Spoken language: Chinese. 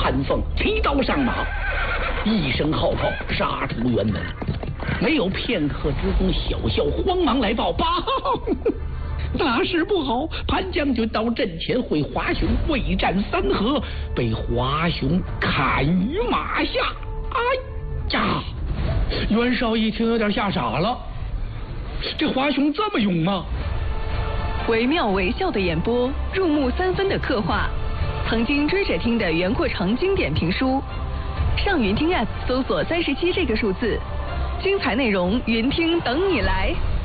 潘凤提刀上马，一声号炮杀出辕门。没有片刻之功，小校慌忙来报：报，大事不好！潘将军到阵前会华雄未战3合，被华雄砍于马下。哎呀！袁绍一听有点吓傻了，这华雄这么勇吗？ 惟妙惟肖的演播，入木3分的刻画，曾经追着听的袁阔成经典评书。上云听 App 搜索37这个数字，精彩内容云听等你来。